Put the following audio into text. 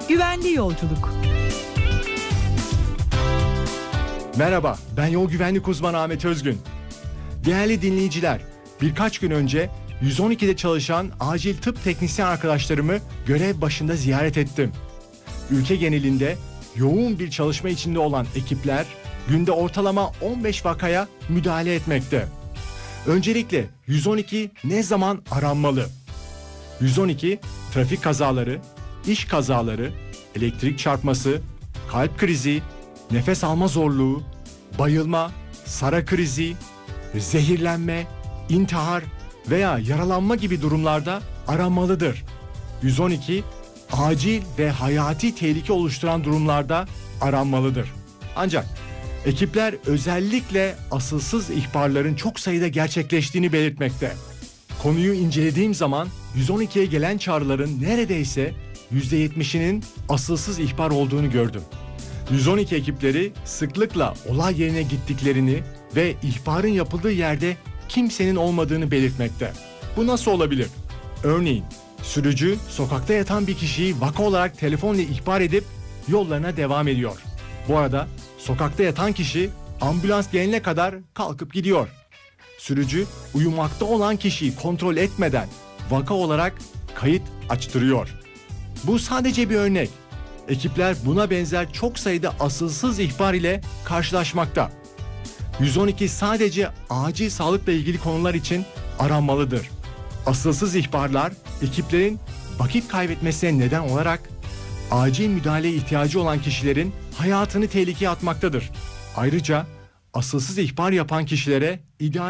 Güvenli yolculuk. Merhaba, ben yol güvenlik uzmanı Ahmet Özgün. Değerli dinleyiciler, birkaç gün önce 112'de çalışan acil tıp teknisyen arkadaşlarımı görev başında ziyaret ettim. Ülke genelinde yoğun bir çalışma içinde olan ekipler günde ortalama 15 vakaya müdahale etmekte. Öncelikle 112 ne zaman aranmalı? 112 trafik kazaları, iş kazaları, elektrik çarpması, kalp krizi, nefes alma zorluğu, bayılma, sara krizi, zehirlenme, intihar veya yaralanma gibi durumlarda aranmalıdır. 112 acil ve hayati tehlike oluşturan durumlarda aranmalıdır. Ancak ekipler özellikle asılsız ihbarların çok sayıda gerçekleştiğini belirtmekte. Konuyu incelediğim zaman 112'ye gelen çağrıların neredeyse %70'inin asılsız ihbar olduğunu gördüm. 112 ekipleri sıklıkla olay yerine gittiklerini ve ihbarın yapıldığı yerde kimsenin olmadığını belirtmekte. Bu nasıl olabilir? Örneğin sürücü sokakta yatan bir kişiyi vaka olarak telefonla ihbar edip yollarına devam ediyor. Bu arada sokakta yatan kişi ambulans gelene kadar kalkıp gidiyor. Sürücü uyumakta olan kişiyi kontrol etmeden vaka olarak kayıt açtırıyor. Bu sadece bir örnek. Ekipler buna benzer çok sayıda asılsız ihbar ile karşılaşmakta. 112 sadece acil sağlıkla ilgili konular için aranmalıdır. Asılsız ihbarlar ekiplerin vakit kaybetmesine neden olarak acil müdahaleye ihtiyacı olan kişilerin hayatını tehlikeye atmaktadır. Ayrıca asılsız ihbar yapan kişilere idari